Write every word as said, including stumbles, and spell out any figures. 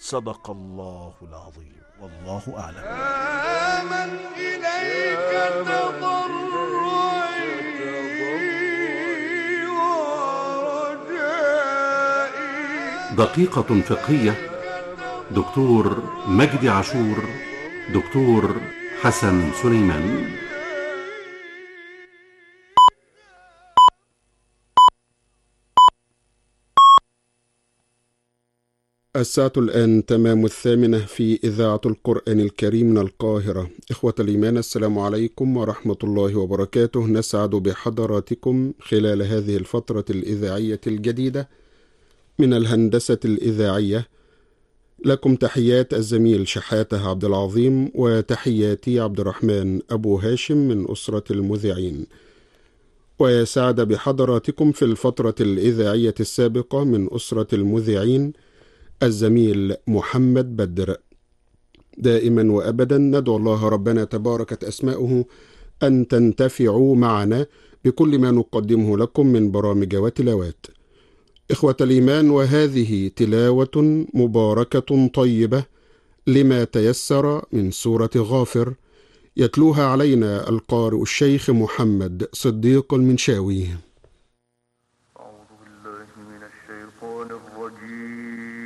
صدق الله العظيم، والله أعلم. آمن إليك تضرعي ورجائي. دقيقة فقهية، دكتور مجدي عاشور، دكتور حسن سليمان. الساعة الآن تمام الثامنة في إذاعة القرآن الكريم من القاهرة. إخوة الإيمان، السلام عليكم ورحمة الله وبركاته. نسعد بحضراتكم خلال هذه الفترة الإذاعية الجديدة من الهندسة الإذاعية. لكم تحيات الزميل شحاتة عبد العظيم، وتحياتي عبد الرحمن أبو هاشم من أسرة المذيعين. ويسعد بحضراتكم في الفترة الإذاعية السابقة من أسرة المذيعين الزميل محمد بدر. دائما وأبدا ندعو الله ربنا تباركت أسماؤه أن تنتفعوا معنا بكل ما نقدمه لكم من برامج وتلاوات. إخوة الإيمان، وهذه تلاوة مباركة طيبة لما تيسر من سورة غافر، يتلوها علينا القارئ الشيخ محمد صديق المنشاوي.